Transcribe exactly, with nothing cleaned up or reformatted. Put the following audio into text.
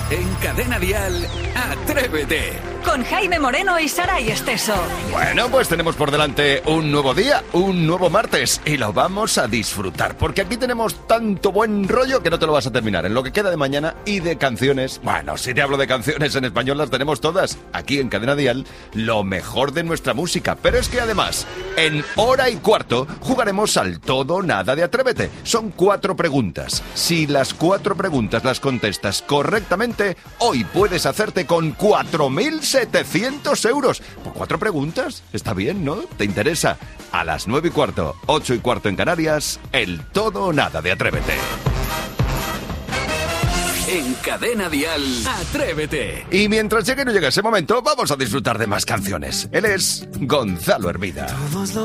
En Cadena Dial, Atrévete. Con Jaime Moreno y Saray Esteso. Bueno, pues tenemos por delante un nuevo día, un nuevo martes, y lo vamos a disfrutar, porque aquí tenemos tanto buen rollo que no te lo vas a terminar en lo que queda de mañana. Y de canciones, bueno, si te hablo de canciones en español las tenemos todas. Aquí en Cadena Dial, lo mejor de nuestra música. Pero es que además, en hora y cuarto, jugaremos al todo o nada de Atrévete. Son cuatro preguntas. Si las cuatro preguntas las contestas correctamente, hoy puedes hacerte con cuatro mil setecientos euros. ¿Por cuatro preguntas? Está bien, ¿no? ¿Te interesa? A las nueve y cuarto, ocho y cuarto en Canarias, el todo o nada de Atrévete. En Cadena Dial, Atrévete. Y mientras llegue o no llegue ese momento, vamos a disfrutar de más canciones. Él es Gonzalo Hermida.